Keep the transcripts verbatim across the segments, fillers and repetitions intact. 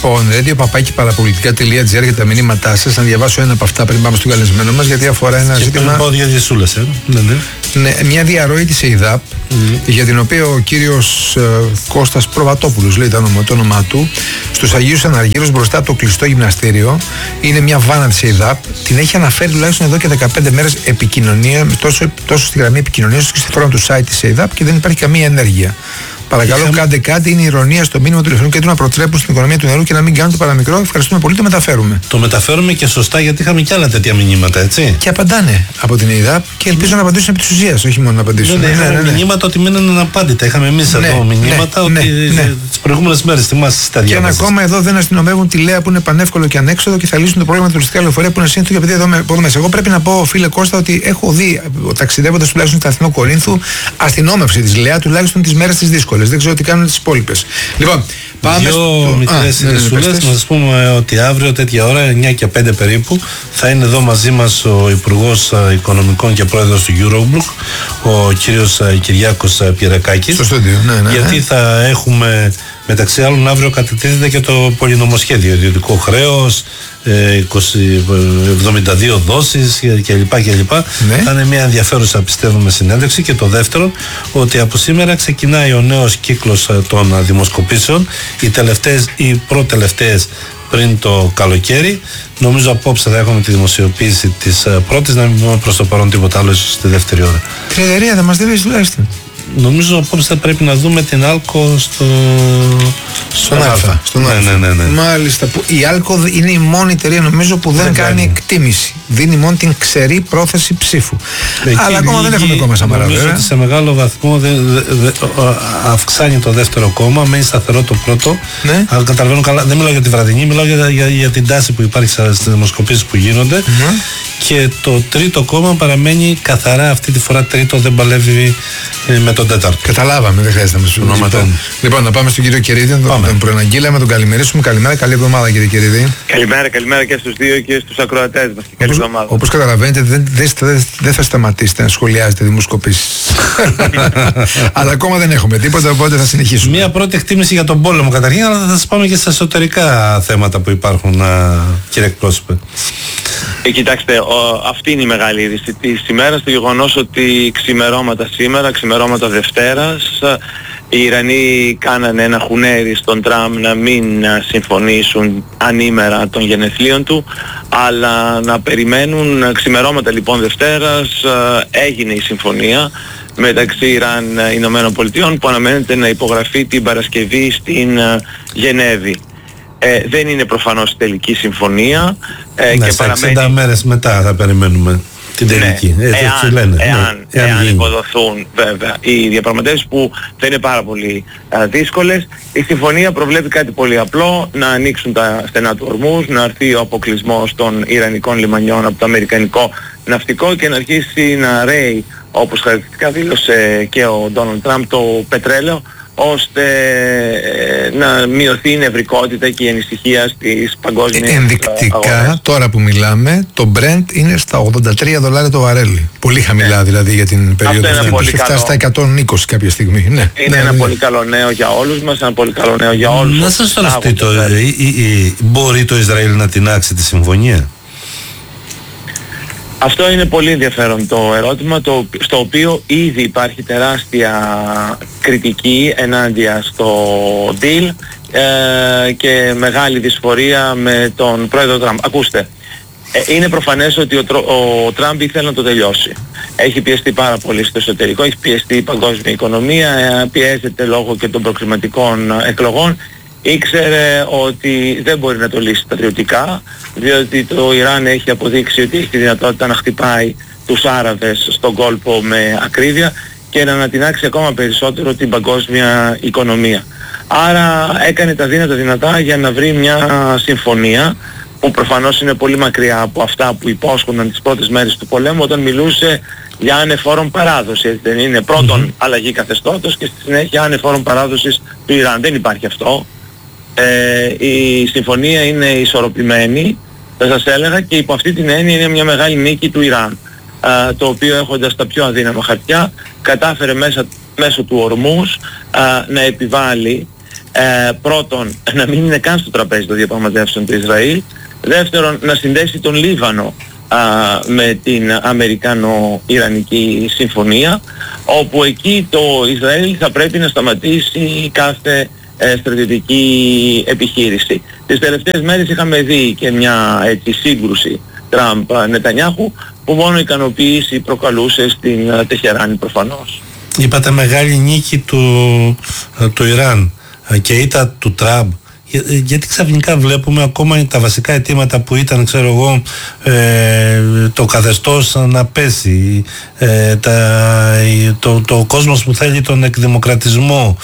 Λοιπόν, radio.papaki.parapolitica.gr για τα μηνύματά σας. Να διαβάσω ένα από αυτά πριν πάμε στον καλεσμένο μας, γιατί αφορά ένα και ζήτημα. Πάω για διασούλες, ε. ναι, ναι. Ναι, μια διαρροή της ΕΙΔΑΠ, mm. για την οποία ο κύριος ε, Κώστας Προβατόπουλος, λέει το όνομα, το όνομά του, στους Αγίους Αναργύρους μπροστά από το κλειστό γυμναστήριο. Είναι μια βάνα της ΕΙΔΑΠ. Την έχει αναφέρει τουλάχιστον εδώ και δεκαπέντε μέρες επικοινωνία, τόσο, τόσο στη γραμμή επικοινωνίας όσο και στη φόρμα του site της ΕΙΔΑΠ, και δεν υπάρχει καμία ενέργεια. Παρακαλώ, Είχαμε... κάντε κάτι. Είναι ηρωνία στο μήνυμα του τηλεφωνικού κέντρου να προτρέπουν στην οικονομία του νερού και να μην κάνουν το παραμικρό. Ευχαριστούμε πολύ, το μεταφέρουμε. Το μεταφέρουμε και σωστά, γιατί είχαμε και άλλα τέτοια μηνύματα, έτσι. Και απαντάνε από την ΕΙΔΑΠ και ελπίζω να απαντήσουν επί της ουσίας, όχι μόνο να απαντήσουν. Ναι, ναι, είχαμε ναι, ναι, ναι. μηνύματα ότι μείναν αναπάντητα. Είχαμε εμείς ναι, εδώ μηνύματα ναι, ότι ναι, ναι. τις προηγούμενες μέρες θυμάσαι τα διάβασες. Και ακόμα εδώ δεν αστυνομεύουν τη Λέα που είναι πανεύκολο και ανέξοδο και θα λύσουν το πρόβλημα του τουριστικά λεωφορεία που είναι σύνθετο και επειδή εδώ μέσα. Εγώ πρέπει να πω, φίλε Κώστα, ότι έχω δει ταξιδεύοντας τουλάχιστον στο Αθηνό Κορίνθου αστυνόμευση της Λέα τουλάχιστον τις μέρες τις δύσκολες. Δεν ξέρω τι κάνουν τις υπόλοιπες. Λοιπόν, πάμε Δύο στο... μικρές ειδησούλες. Να σας πούμε ότι αύριο τέτοια ώρα, εννιά και πέντε περίπου, θα είναι εδώ μαζί μας ο Υπουργός Οικονομικών και Πρόεδρος του Eurogroup, ο κύριος Κυριάκος Πυρακάκης. Στο στούντιο, ναι, ναι. Γιατί θα έχουμε, μεταξύ άλλων, αύριο κατετίθεται και το πολυνομοσχέδιο, ιδιωτικό χρέος, εβδομήντα δύο δόσεις κλπ. κλπ. Ναι. Θα είναι μια ενδιαφέρουσα, πιστεύουμε, συνέντευξη. Και το δεύτερο, ότι από σήμερα ξεκινάει ο νέος κύκλος των δημοσκοπήσεων, οι τελευταίες ή προτελευταίες πριν το καλοκαίρι. Νομίζω απόψε θα έχουμε τη δημοσιοποίηση της πρώτης, να μην πούμε προς το παρόν τίποτα άλλο, ίσως στη δεύτερη ώρα. Κρυδερία δεν μας δίνει τουλάχιστον. Νομίζω απόψε θα πρέπει να δούμε την Άλκο στο... στον Α. Στον ναι, ναι, ναι, ναι. Μάλιστα. Που η Άλκο είναι η μόνη εταιρεία, νομίζω, που δεν, δεν κάνει, κάνει εκτίμηση. Δίνει μόνο την ξερή πρόθεση ψήφου. Εκεί αλλά ακόμα λίγη, δεν έχουμε ακόμα Σαμαρά. Νομίζω ότι σε μεγάλο βαθμό δε, δε, δε, αυξάνει το δεύτερο κόμμα, μένει σταθερό το πρώτο. Ναι. Αν καταλαβαίνω καλά, δεν μιλάω για τη βραδινή, μιλάω για, για, για την τάση που υπάρχει στις δημοσκοπήσεις που γίνονται. Mm-hmm. Και το τρίτο κόμμα παραμένει καθαρά αυτή τη φορά τρίτο, δεν παλεύει ε, με τον τέταρτο. Καταλάβαμε, δεν χρειάζεται να μας πούμε ονόματα. Λοιπόν, να πάμε στον κύριο Κερίδη, τον, τον προαναγγείλαμε, τον καλημερίσουμε. Καλημέρα, καλή εβδομάδα κύριε Κερίδη. Καλημέρα, καλημέρα και στους δύο και στους ακροατές μας. Καλή εβδομάδα. Όπως καταλαβαίνετε, δεν, δεν, δεν, δεν θα σταματήσετε να σχολιάζετε δημοσκοπήσεις. Αλλά ακόμα δεν έχουμε τίποτα, οπότε θα συνεχίσουμε. Μία πρώτη εκτίμηση για τον πόλεμο καταρχήν, αλλά θα σας πάμε και στα εσωτερικά θέματα που υπάρχουν, κύριε εκπρόσωπε. Ε, κοιτάξτε, ο, αυτή είναι η μεγάλη είδηση της ημέρας, το γεγονός ότι ξημερώματα σήμερα, ξημερώματα Δευτέρας, οι Ιρανοί κάνανε ένα χουνέρι στον Τραμπ να μην συμφωνήσουν ανήμερα των γενεθλίων του, αλλά να περιμένουν. Ξημερώματα λοιπόν Δευτέρας έγινε η συμφωνία μεταξύ Ιράν και Ηνωμένων Πολιτειών που αναμένεται να υπογραφεί την Παρασκευή στην Γενέβη. Ε, δεν είναι προφανώς η τελική συμφωνία ε, ναι, και παραμένει... εξήντα μέρες μετά θα περιμένουμε την τελική. Ναι, έτσι, εάν, έτσι λένε. εάν, ναι, εάν υποδοθούν βέβαια οι διαπραγματεύσεις που θα είναι πάρα πολύ α, δύσκολες. Η συμφωνία προβλέπει κάτι πολύ απλό, να ανοίξουν τα στενά του Ορμούζ, να έρθει ο αποκλεισμός των Ιρανικών λιμανιών από το Αμερικανικό ναυτικό και να αρχίσει να ρέει, όπως χαρακτηριστικά δήλωσε και ο Ντόναλντ Τραμπ, το πετρέλαιο, ώστε ε, να μειωθεί η νευρικότητα και η ανησυχία στις παγκόσμιες ενδεικτικά αγορές. Τώρα που μιλάμε, το Brent είναι στα ογδόντα τρία δολάρια το βαρέλι. Πολύ χαμηλά ναι. δηλαδή για την περίοδο αυτή που έχει φτάσει στα εκατόν είκοσι κάποια στιγμή. Ναι. Είναι ναι, ένα ναι. πολύ καλό νέο για όλους μας, ένα πολύ καλό νέο για όλους. Να σας ρωτήσω, μπορεί το Ισραήλ να τινάξει τη συμφωνία? Αυτό είναι πολύ ενδιαφέρον το ερώτημα, το, στο οποίο ήδη υπάρχει τεράστια κριτική ενάντια στο deal ε, και μεγάλη δυσφορία με τον πρόεδρο Τραμπ. Ακούστε, ε, είναι προφανές ότι ο, ο Τραμπ ήθελε να το τελειώσει. Έχει πιεστεί πάρα πολύ στο εσωτερικό, έχει πιεστεί η παγκόσμια οικονομία, ε, πιέζεται λόγω και των προκληματικών εκλογών. Ήξερε ότι δεν μπορεί να το λύσει πατριωτικά, διότι το Ιράν έχει αποδείξει ότι έχει τη δυνατότητα να χτυπάει τους Άραβες στον κόλπο με ακρίβεια και να ανατινάξει ακόμα περισσότερο την παγκόσμια οικονομία. Άρα έκανε τα δύνατα δυνατά για να βρει μια συμφωνία που προφανώς είναι πολύ μακριά από αυτά που υπόσχονταν τις πρώτες μέρες του πολέμου όταν μιλούσε για ανεφόρον παράδοση. Έτσι δεν είναι? Πρώτον mm-hmm. αλλαγή καθεστώτος και στη συνέχεια ανεφόρον παράδοσης του Ιράν. Δεν υπάρχει αυτό. Ε, η συμφωνία είναι ισορροπημένη, θα σας έλεγα, και υπό αυτή την έννοια είναι μια μεγάλη νίκη του Ιράν, α, το οποίο έχοντας τα πιο αδύναμα χαρτιά κατάφερε μέσα, μέσω του Ορμούζ α, να επιβάλλει Ε, πρώτον, να μην είναι καν στο τραπέζι των διαπραγματεύσεων του Ισραήλ. Δεύτερον, να συνδέσει τον Λίβανο α, με την Αμερικανο-Ιρανική συμφωνία, όπου εκεί το Ισραήλ θα πρέπει να σταματήσει κάθε ε, στρατιωτική επιχείρηση. Τις τελευταίες μέρες είχαμε δει και μια έτσι, σύγκρουση Τραμπ-Νετανιάχου, που μόνο ικανοποίηση προκαλούσε στην uh, Τεχεράνη προφανώς. Είπατε μεγάλη νίκη του, του Ιράν και ήττα του Τραμπ. Για, γιατί ξαφνικά βλέπουμε ακόμα τα βασικά αιτήματα που ήταν, ξέρω εγώ, ε, το καθεστώς να πέσει, ε, τα, το, το κόσμος που θέλει τον εκδημοκρατισμό,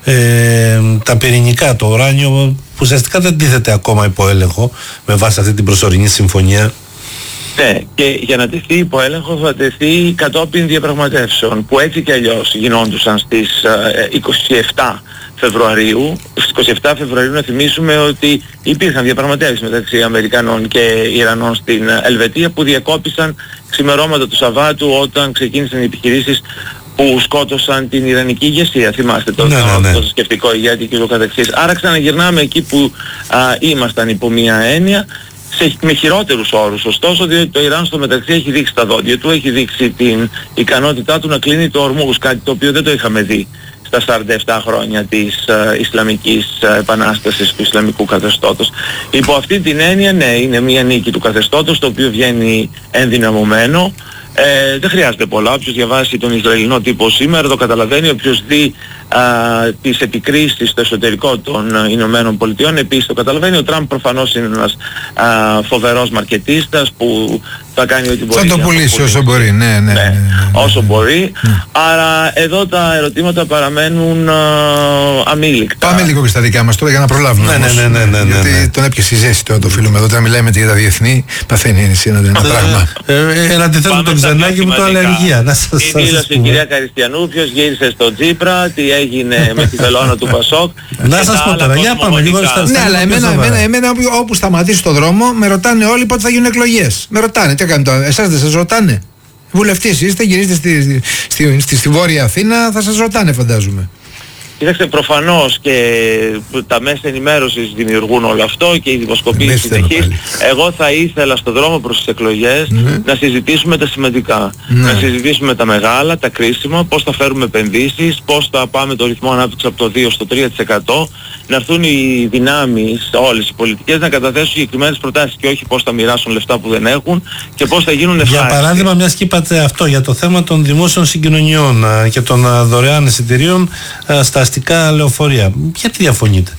ε, τα πυρηνικά, το ουράνιο, που ουσιαστικά δεν τίθεται ακόμα υπό έλεγχο με βάση αυτή την προσωρινή συμφωνία. Ναι, και για να τεθεί υπό έλεγχο θα τεθεί κατόπιν διαπραγματεύσεων, που έτσι και αλλιώς γινόντουσαν στις ε, είκοσι επτά Φεβρουαρίου. Στις είκοσι επτά Φεβρουαρίου να θυμίσουμε ότι υπήρχαν διαπραγματεύσεις μεταξύ Αμερικανών και Ιρανών στην Ελβετία, που διακόπησαν ξημερώματα του Σαββάτου όταν ξεκίνησαν οι επιχειρήσεις που σκότωσαν την Ιρανική ηγεσία. Θυμάστε το, ναι, το, ναι, ναι. το σκεπτικό ηγέτη και το καθεξής. Άρα ξαναγυρνάμε εκεί που α, ήμασταν υπό μία έννοια, σε, με χειρότερους όρους, ωστόσο, διότι το Ιράν στο μεταξύ έχει δείξει τα δόντια του, έχει δείξει την ικανότητά του να κλείνει το ορμούς, κάτι το οποίο δεν το είχαμε δει στα σαράντα επτά χρόνια της uh, Ισλαμικής uh, Επανάστασης, του Ισλαμικού καθεστώτος. Υπό αυτή την έννοια, ναι, είναι μια νίκη του καθεστώτος, το οποίο βγαίνει ενδυναμωμένο. Ε, δεν χρειάζεται πολλά. Όποιος διαβάσει τον Ισραηλινό τύπο σήμερα το καταλαβαίνει. Όποιος δει α, τις επικρίσεις στο εσωτερικό των α, Ηνωμένων Πολιτειών επίσης το καταλαβαίνει. Ο Τραμπ προφανώς είναι ένας α, φοβερός μαρκετίστας που θα κάνει ό,τι μπορεί. Θα το πουλήσει όσο μπορεί, ναι, ναι, ναι, ναι, ναι, όσο μπορεί. Ναι. Άρα εδώ τα ερωτήματα παραμένουν α, αμήλικτα. Πάμε λίγο και στα δικά μας τώρα για να προλάβουμε. Ναι, ναι, ναι, ναι, ναι, γιατί ναι. τον έπιασε η ζέστη τώρα το φίλο μου εδώ. Όταν μιλάμε για τα διεθνή, παθαίνει ένα, ένα πράγμα. Ένα αντιθέτω το ξενάκι μου το αλλεργία. Τι δήλωσε η κυρία Καριστιανού, ποιος γύρισε στο Τζίπρα, τι έγινε με τη βελόνα του Πασόκ. Να σας πω τώρα, για πάμε λίγο στα. Ναι, αλλά εμένα όπου σταματήσει το δρόμο με ρωτάνε όλοι πότε θα γίνουν εκλογές. Με ρωτάνε. Τι κάνετε τώρα, εσάς δεν σας ρωτάνε? Βουλευτής είστε, γυρίζετε στη, στη, στη, στη Βόρεια Αθήνα, θα σας ρωτάνε φαντάζομαι. Κοιτάξτε, προφανώς και τα μέσα ενημέρωσης δημιουργούν όλο αυτό και οι δημοσκοπήσεις συνεχείς. Εγώ θα ήθελα στον δρόμο προς τις εκλογές mm-hmm. να συζητήσουμε τα σημαντικά. Mm-hmm. Να συζητήσουμε τα μεγάλα, τα κρίσιμα, πώς θα φέρουμε επενδύσεις, πώς θα πάμε το ρυθμό ανάπτυξης από το δύο στο τρία τοις εκατό. Να έρθουν οι δυνάμεις, όλες οι πολιτικές, να καταθέσουν συγκεκριμένες προτάσεις και όχι πώς θα μοιράσουν λεφτά που δεν έχουν και πώς θα γίνουν ευχάριστοι. Για παράδειγμα, μιας και είπατε αυτό για το θέμα των δημόσιων συγκοινωνιών και των δωρεάν εισιτηρίων στα αστικά λεωφορεία. Γιατί διαφωνείτε?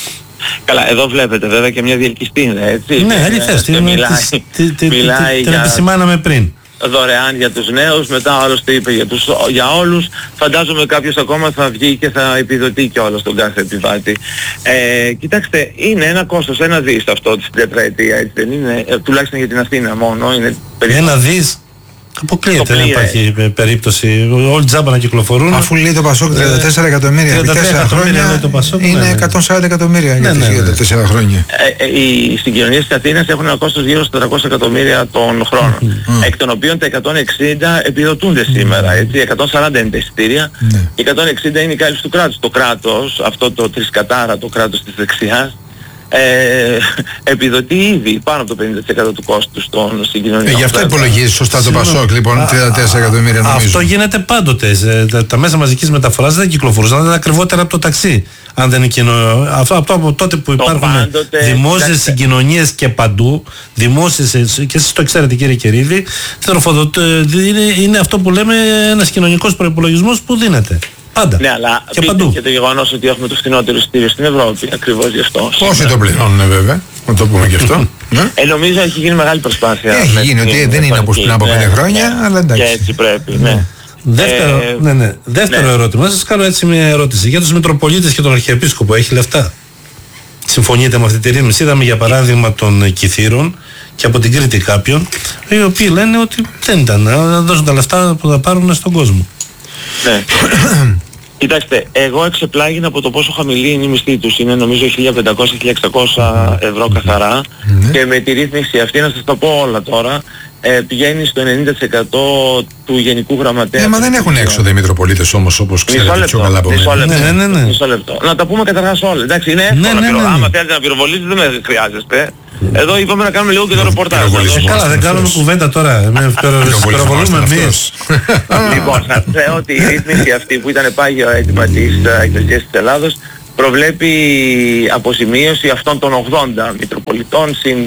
Καλά, εδώ βλέπετε βέβαια και μια διελκυστίνδα, έτσι. Ναι, αληθές, την επισημάναμε πριν. Δωρεάν για τους νέους, μετά άλλος το είπε για, τους, για όλους. Φαντάζομαι κάποιος ακόμα θα βγει και θα επιδοτεί και όλος τον κάθε επιβάτη. Ε, κοιτάξτε, είναι ένα κόστος, ένα δις αυτό της τετραετία, έτσι δεν είναι, ε, τουλάχιστον για την Αθήνα μόνο. Είναι ένα δις. Αποκλείεται να υπάρχει περίπτωση. Όλοι τζάμπα να κυκλοφορούν. Αφού λέει το Πασόκ τριάντα τέσσερα εκατομμύρια επί τέσσερα χρόνια, το Πασόκ, είναι ναι, εκατόν σαράντα εκατομμύρια ναι, ναι, για τα τέσσερα χρόνια. Ε, ε, οι συγκοινωνίες της Αθήνας έχουν ένα κόστος γύρω στα τετρακόσια εκατομμύρια τον χρόνο. Mm. Εκ των οποίων τα εκατόν εξήντα επιδοτούνται mm. σήμερα. Έτσι, εκατόν σαράντα είναι τα εισιτήρια mm. και εκατόν εξήντα είναι η κάλυψη του κράτους. Το κράτος, αυτό το τρισκατάρα, το κράτος της δεξιάς, Ε, επιδοτεί ήδη πάνω από το πενήντα τοις εκατό του κόστους των συγκοινωνιών. Ε, γι' αυτό υπολογίζει σωστά το Πασόκ, λοιπόν, τριάντα τέσσερα εκατομμύρια νομίζω. Αυτό γίνεται πάντοτε. Τα, τα μέσα μαζικής μεταφοράς δεν κυκλοφορούσαν, ήταν ακριβότερα από το ταξί. Αν δεν είναι κοινό. Αυτό, αυτό από τότε που υπάρχουν πάντοτε, δημόσιες συγκοινωνίες και παντού, δημόσιες, και εσείς το ξέρετε κύριε Κερίδη, είναι, είναι αυτό που λέμε ένας κοινωνικός προϋπολογισμός που δίνεται. Πάντα. Ναι, αλλά και, και το γεγονός ότι έχουμε το φθηνότερο εισιτήριο στην Ευρώπη, ακριβώς γι' αυτό. Πόσοι το πληρώνουν βέβαια, να το πούμε και αυτό. ε, νομίζω έχει γίνει μεγάλη προσπάθεια. Έχει γίνει, ότι δεν είναι όπως πριν από πέντε χρόνια, ναι, αλλά εντάξει. Και έτσι πρέπει, ναι. Δεύτερο, ε, ναι, ναι. Δεύτερο ναι. ερώτημα, να σας κάνω έτσι μια ερώτηση. Για τους Μητροπολίτες και τον Αρχιεπίσκοπο, έχει λεφτά? Συμφωνείτε με αυτή τη ρύθμιση? Είδαμε για παράδειγμα των Κιθήρων και από την Κρήτη κάποιον, οι οποίοι λένε ότι δεν ήταν να δώσουν τα λεφτά που θα πάρουν στον κόσμο. Ναι. Κοιτάξτε, εγώ εξεπλάγινα από το πόσο χαμηλή είναι η μισθή τους. Είναι νομίζω χίλια πεντακόσια με χίλια εξακόσια ευρώ καθαρά. Mm-hmm. Και με τη ρύθμιση αυτή, να σας τα πω όλα τώρα, ε, πηγαίνει στο ενενήντα τοις εκατό του Γενικού Γραμματέα. Ναι, μα δεν έχουν έξοδα οι Μητροπολίτες όμως, όπως ξέρετε πιο καλά από μισό λεπτό, ναι, ναι, ναι. μισό λεπτό. Να τα πούμε καταρχάς όλα. Εντάξει, είναι εύκολο. Ναι, ναι, ναι, ναι. Άμα θέλετε να πυροβολήσετε δεν με χρειάζεστε. Εδώ είπαμε να κάνουμε λίγο και το ρεπορτάζ. Καλά, δεν κάνουμε κουβέντα τώρα. Πυροβολούμε εμείς. Λοιπόν, να πω ότι η ρύθμιση αυτή που ήταν πάγιο αίτημα της Εκκλησίας της Ελλάδος προβλέπει αποζημίωση αυτών των ογδόντα Μητροπολιτών συν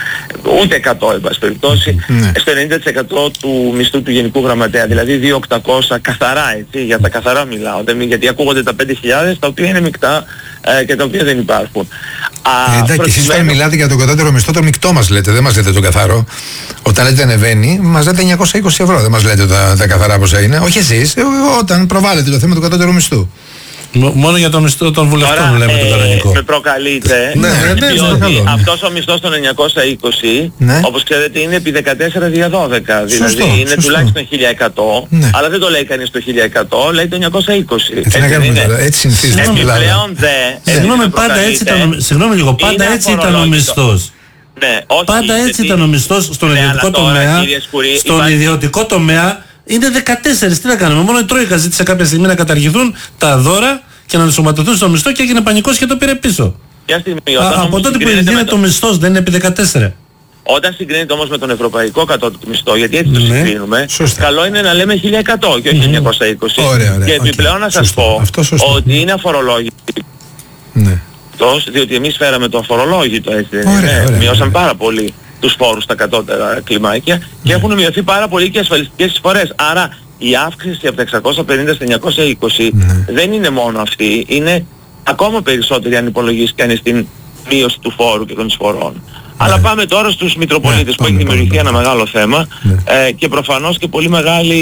ούτε εκατό εν πάση περιπτώσει στο ενενήντα τοις εκατό του μισθού του Γενικού Γραμματέα, δηλαδή δύο χιλιάδες οκτακόσια καθαρά, έτσι, για τα καθαρά μιλάω, γιατί ακούγονται τα πέντε χιλιάδες τα οποία είναι μεικτά ε, και τα οποία δεν υπάρχουν. Ε, εντάξει, προκειμένου... εσείς όταν μιλάτε για τον κατώτερο μισθό, το μεικτό μας λέτε, δεν μας λέτε το καθαρό. Όταν λέτε ανεβαίνει, μας λέτε εννιακόσια είκοσι ευρώ, δεν μας λέτε τα, τα καθαρά πόσα είναι. Όχι εσείς, όταν προβάλλετε το θέμα του κατώτερου μισθού. Μόνο για το μισθό των βουλευτών λέμε ε, το κανονικό. Με προκαλείτε, ναι, ναι, ναι, διότι αυτός ο μισθός των εννιακόσια είκοσι, ναι, όπως ξέρετε είναι επί δεκατέσσερα δια δώδεκα, δηλαδή σωστό, είναι σωστό, τουλάχιστον χίλια εκατό, ναι, αλλά δεν το λέει κανείς το χίλια εκατό, λέει το εννιακόσια είκοσι. Έτσι, έτσι, είναι. Τώρα, έτσι συνηθίζεται. Επιπλέον δε, συγγνώμη, πάντα έτσι ήταν, συγγνώμη λίγο, πάντα έτσι ήταν ο μισθός. Ναι, όχι, πάντα έτσι ήταν ο μισθός στον ιδιωτικό τομέα, στον ιδιωτικό τομέα. Είναι δεκατέσσερα, τι να κάνουμε. Μόνο η Τρόικα ζήτησε κάποια στιγμή να καταργηθούν τα δώρα και να ενσωματωθούν στο μισθό και έγινε πανικός και το πήρε πίσω. Στιγμή, Α, από τότε που είναι το μισθός δεν είναι επί δεκατέσσερα. Όταν συγκρίνεται όμως με τον ευρωπαϊκό κατώτατο μισθό, γιατί έτσι το ναι, συγκρίνουμε, σωστά, καλό είναι να λέμε χίλια εκατό και όχι εννιακόσια είκοσι. Ωραία, ωραία, και επιπλέον okay, να σας σωστό, πω ότι είναι αφορολόγητο. Ναι. Διότι εμείς φέραμε το αφορολόγητο, έτσι δεν ωραία, είναι. Ωραία, Μειώσαμε ωραία. πάρα πολύ τους φόρους στα κατώτερα κλιμάκια ναι, και έχουν μειωθεί πάρα πολύ και ασφαλιστικές εισφορές. Άρα η αύξηση από τα εξακόσια πενήντα στα εννιακόσια είκοσι ναι, δεν είναι μόνο αυτή, είναι ακόμα περισσότερη αν υπολογίσει κανείς την μείωση του φόρου και των εισφορών. Ναι. Αλλά πάμε τώρα στους Μητροπολίτες ναι, που έχει δημιουργηθεί ένα μεγάλο θέμα ναι, ε, και προφανώς και πολύ μεγάλη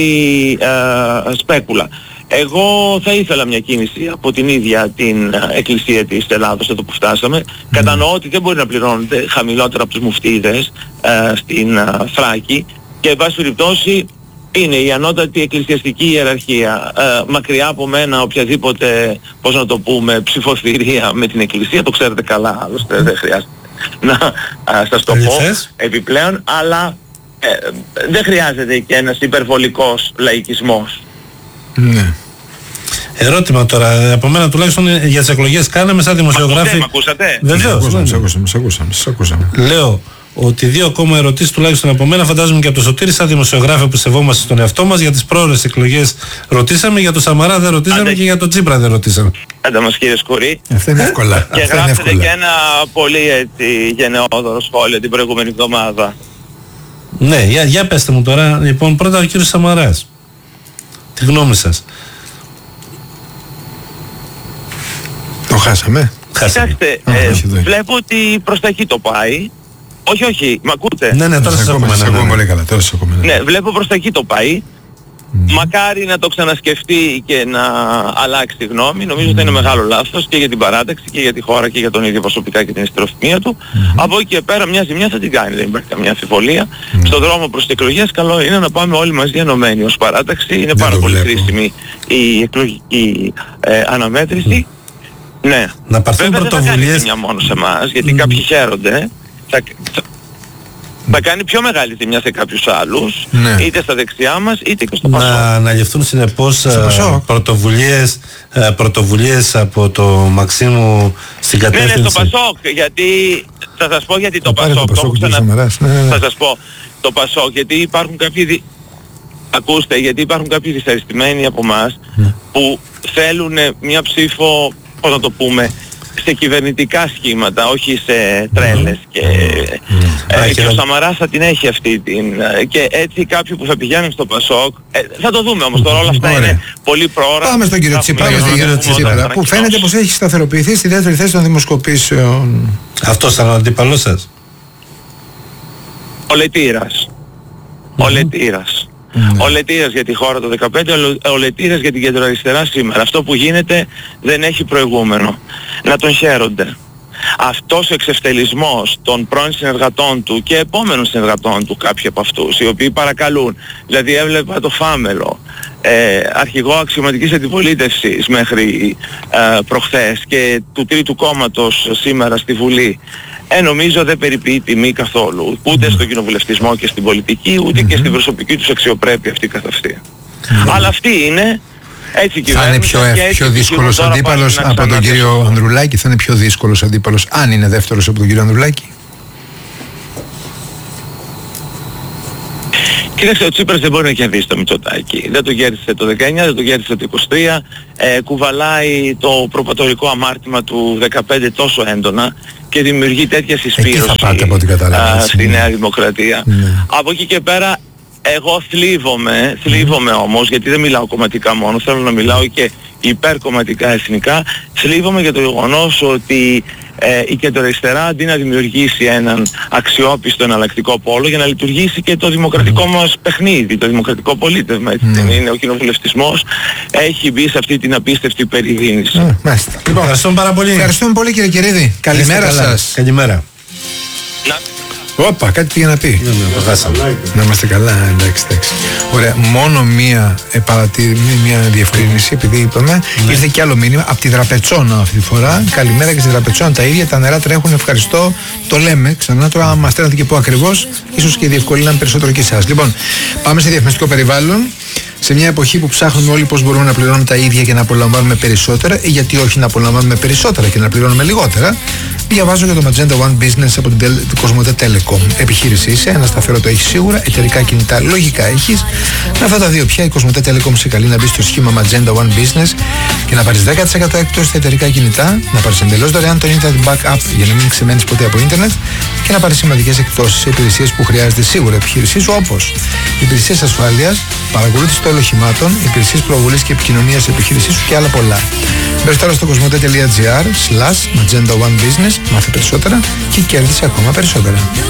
ε, σπέκουλα. Εγώ θα ήθελα μια κίνηση από την ίδια την Εκκλησία της Ελλάδος εδώ που φτάσαμε. Mm. Κατανοώ ότι δεν μπορεί να πληρώνονται χαμηλότερα από τους μουφτίδες ε, στην ε, Θράκη και εν πάση περιπτώσει είναι η ανώτατη εκκλησιαστική ιεραρχία. Ε, μακριά από μένα οποιαδήποτε, πώς να το πούμε, ψηφοθυρία με την Εκκλησία, το ξέρετε καλά, άλλωστε δεν χρειάζεται να ε, σας το πω επιπλέον, αλλά ε, δεν χρειάζεται και ένας υπερβολικός λαϊκισμός. Ναι. Ερώτημα τώρα, από μένα τουλάχιστον για τις εκλογές κάναμε σαν δημοσιογράφοι. Μ' ακούσατε? Βεβαίως. Μ' ακούσαμε, μ' ακούσαμε. Λέω ότι δύο ακόμα ερωτήσεις τουλάχιστον από μένα, φαντάζομαι και από το Σωτήρη, σαν δημοσιογράφοι που σεβόμαστε στον εαυτό μας. Για τις πρόορες εκλογές ρωτήσαμε, για το Σαμαρά δεν ρωτήσαμε. Άντε. Και για το Τσίπρα δεν ρωτήσαμε. Άντε μας κύριε Σκουρή. Αυτά είναι εύκολα. Και γράψετε και ένα πολύ έτσι γενναιόδωρο σχόλιο την προηγούμενη εβδομάδα. Ναι, για, για πέστε μου τώρα. Λοιπόν, πρώτα ο κύριος Σαμαράς. Τη γνώμη σας. Το χάσαμε. Κοιτάξτε, ε, βλέπω ότι προς τα εκεί το πάει. Όχι, όχι, μ' ακούτε? Ναι, ναι, τώρα σας ακούμε. Σας ακούμε πολύ καλά, τώρα σας ακούμε. Ναι, βλέπω προς τα εκεί το πάει. Mm. Μακάρι να το ξανασκεφτεί και να αλλάξει τη γνώμη. Νομίζω ότι mm. είναι μεγάλο λάθος και για την παράταξη και για τη χώρα και για τον ίδιο προσωπικά και την ιστεροφημία του. Mm. Από εκεί και πέρα μια ζημιά θα την κάνει, δεν υπάρχει καμιά αμφιβολία. Mm. Στον δρόμο προς τις εκλογές καλό είναι να πάμε όλοι μαζί ενωμένοι ως παράταξη. Είναι δεν πάρα πολύ χρήσιμη η εκλογική ε, αναμέτρηση. Mm. Ναι, να πάρθουν πρωτοβουλίες. Δεν θα κάνει ζημιά μόνο σε εμάς, γιατί mm. κάποιοι χαίρονται. Θα, θα, θα κάνει πιο μεγάλη ζημιά σε κάποιους άλλους, ναι, είτε στα δεξιά μας είτε και στο Πασόκ. Να αναλυφθούν συνεπώς uh, πρωτοβουλίες, uh, πρωτοβουλίες από το Μαξίμου στην κατεύθυνση. Ναι, ναι, στο Πασόκ, γιατί θα σας πω γιατί το Πασόκ, το, το, ξανα... ναι, ναι. θα σας πω το Πασόκ, γιατί υπάρχουν κάποιοι, δι... ακούστε, γιατί υπάρχουν κάποιοι δυσαρεστημένοι από εμάς ναι, που θέλουν μια ψήφο, πώς να το πούμε, σε κυβερνητικά σχήματα, όχι σε τρέλες και, mm. ε, και ο Σαμαράς θα την έχει αυτή την και έτσι κάποιοι που θα πηγαίνουν στο Πασόκ ε, θα το δούμε όμως τώρα όλα αυτά Ωραία. είναι πολύ πρόωρα. Πάμε στον κύριο Τσίπρα, Τσίπρα που φαίνεται πως έχει σταθεροποιηθεί στη δεύτερη θέση των δημοσκοπήσεων. Αυτός ήταν ο αντίπαλός σας? Ο Λετήρας. Mm-hmm. Ο Λετήρας. Mm-hmm. Ο Λετήρας για τη χώρα το δεκαπέντε, ο Λετήρας για την κεντροαριστερά σήμερα. Αυτό που γίνεται δεν έχει προηγούμενο. Να τον χαίρονται. Αυτός ο εξευτελισμός των πρώην συνεργατών του και επόμενων συνεργατών του, κάποιοι από αυτούς, οι οποίοι παρακαλούν, δηλαδή έβλεπα το Φάμελο, ε, αρχηγό αξιωματικής αντιπολίτευσης μέχρι ε, προχθές και του τρίτου κόμματος σήμερα στη Βουλή, ε, νομίζω δεν περιποιεί τιμή καθόλου, ούτε στον κοινοβουλευτισμό και στην πολιτική, ούτε και στην προσωπική τους αξιοπρέπεια αυτή καθ' αυτή. Αλλά αυτή είναι, έτσι κυβέρνηση. Θα είναι πιο, ευ, πιο δύσκολος αντίπαλος από τον κύριο Ανδρουλάκη, θα είναι πιο δύσκολος αντίπαλος αν είναι δεύτερος από τον κύριο Ανδρουλάκη. Κοίταξε, ο Τσίπρας δεν μπορεί να κερδίσει το Μητσοτάκη. Δεν το κέρδισε το δεκαεννιά, δεν το κέρδισε το είκοσι τρία. Ε, κουβαλάει το προπατορικό αμάρτημα του δεκαπέντε τόσο έντονα και δημιουργεί τέτοια συσπήρωση στη Νέα Δημοκρατία. Ναι. Από εκεί και πέρα εγώ θλίβομαι, θλίβομαι όμως, γιατί δεν μιλάω κομματικά μόνο, θέλω να μιλάω και υπερκομματικά εθνικά, θλίβομαι για το γεγονός ότι ε, η κεντροαριστερά αντί να δημιουργήσει έναν αξιόπιστο εναλλακτικό πόλο για να λειτουργήσει και το δημοκρατικό mm. μας παιχνίδι, το δημοκρατικό πολίτευμα, έτσι δεν mm. είναι, ο κοινοβουλευτισμός έχει μπει σε αυτή την απίστευτη περιδίνηση. Mm, μάλιστα. Λοιπόν, ευχαριστούμε πάρα πολύ. Ευχαριστούμε πολύ κύριε Κερίδη. Καλημέρα σας. Καλημέρα. Όπα, κάτι πήγε να πει. Ναι, ναι, το χάσαμε. Να είμαστε καλά, εντάξει, εντάξει. Ωραία, μόνο μία παρατήρηση, μία διευκρίνηση, επειδή είπαμε, ναι. Ήρθε και άλλο μήνυμα από τη Δραπετσόνα αυτή τη φορά. Καλημέρα και στη Δραπετσόνα τα ίδια, τα νερά τρέχουν, ευχαριστώ. Το λέμε ξανά, τώρα αν μας στέλνετε και πού ακριβώς, ίσως και διευκολύναν περισσότερο και εσάς. Λοιπόν, πάμε σε διαφημιστικό περιβάλλον. Σε μια εποχή που ψάχνουμε όλοι πώς μπορούμε να πληρώνουμε τα ίδια και να απολαμβάνουμε περισσότερα, ή γιατί όχι να απολαμβάνουμε περισσότερα και να πληρώνουμε λιγότερα, διαβάζω για το Magenta One Business από την Κοσμοτέ Telecom. Επιχείρηση είσαι, ένα σταθερό το έχεις σίγουρα, εταιρικά κινητά λογικά έχεις. Με αυτά τα δύο πια η Κοσμοτέ Telecom σε καλεί να μπει στο σχήμα Magenta One Business και να πάρεις δέκα τοις εκατό έκπτωση στα εταιρικά κινητά, να πάρεις εντελώς δωρεάν το Internet Backup για να μην ξεμένεις ποτέ από ίντερνετ και να πάρεις σημαντικές εκπτώσεις σε υπηρεσίες που χρειάζεται σίγουρα η επιχείρησή σου, όπως υπηρεσίες ασφάλειας, παρακολούθηση των οχημάτων, υπηρεσίες προβολής και επικοινωνίας επιχείρησής σου και άλλα πολλά. Μπες τώρα στο κοσμοτέ.gr slash Magenta One Business, μάθε περισσότερα και κέρδισε ακόμα περισσότερα.